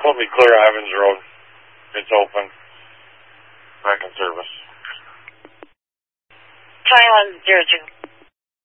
Quote me clear Evans Road. It's open. Back in service. 2102.